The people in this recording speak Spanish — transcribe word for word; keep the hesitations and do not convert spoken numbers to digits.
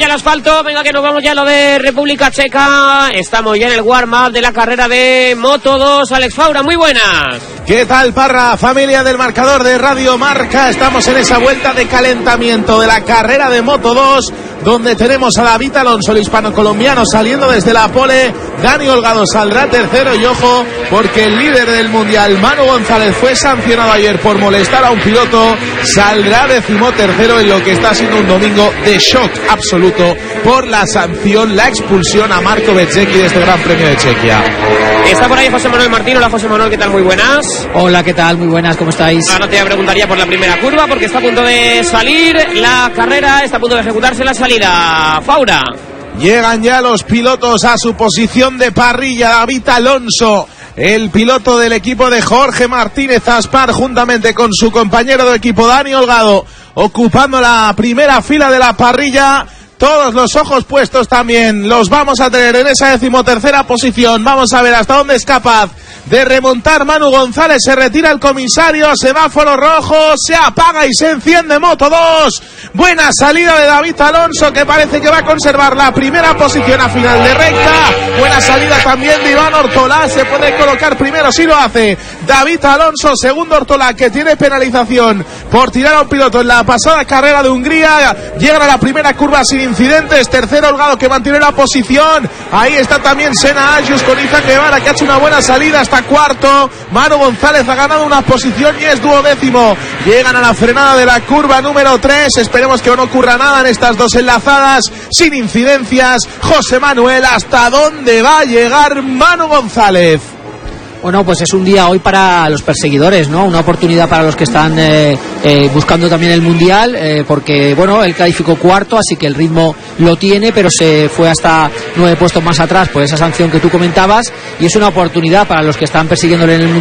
ya al asfalto, venga que nos vamos ya a lo de República Checa. Estamos ya en el warm-up de la carrera de Moto dos. Alex Faura, muy buenas. ¿Qué tal, Parra? Familia del marcador de Radio Marca. Estamos en esa vuelta de calentamiento de la carrera de Moto dos, donde tenemos a David Alonso, el hispano-colombiano, saliendo desde la pole. Dani Holgado saldrá tercero y ojo, porque el líder del mundial, Manu González, fue sancionado ayer por molestar a un piloto. Saldrá decimotercero en lo que está siendo un domingo de shock absoluto por la sanción, la expulsión a Marco Bezzecchi de este Gran Premio de Chequia. Está por ahí José Manuel Martín. Hola, José Manuel, ¿qué tal? Muy buenas. Hola, ¿qué tal? Muy buenas, ¿cómo estáis? Ahora te preguntaría por la primera curva, porque está a punto de salir la carrera, está a punto de ejecutarse la salida. Faura. Llegan ya los pilotos a su posición de parrilla. David Alonso, el piloto del equipo de Jorge Martínez Aspar, juntamente con su compañero de equipo Dani Holgado, ocupando la primera fila de la parrilla. Todos los ojos puestos también los vamos a tener en esa decimotercera posición. Vamos a ver hasta dónde es capaz de remontar Manu González. Se retira el comisario, semáforo rojo, se apaga y se enciende Moto dos. Buena salida de David Alonso, que parece que va a conservar la primera posición a final de recta. Buena salida también de Iván Ortolá, se puede colocar primero si lo hace David Alonso. Segundo Ortolá, que tiene penalización por tirar a un piloto en la pasada carrera de Hungría. Llegan a la primera curva sin incidentes. Tercero Holgado, que mantiene la posición. Ahí está también Sena Ayus con Izan Guevara, que ha hecho una buena salida. Hasta cuarto, Manu González ha ganado una posición y es duodécimo. Llegan a la frenada de la curva número tres. Esperemos que no ocurra nada en estas dos enlazadas, sin incidencias. José Manuel, ¿hasta dónde va a llegar Manu González? Bueno, pues es un día hoy para los perseguidores, ¿no? Una oportunidad para los que están eh, eh, buscando también el Mundial, eh, porque, bueno, él calificó cuarto, así que el ritmo lo tiene, pero se fue hasta nueve puestos más atrás por esa sanción que tú comentabas, y es una oportunidad para los que están persiguiéndole en el Mundial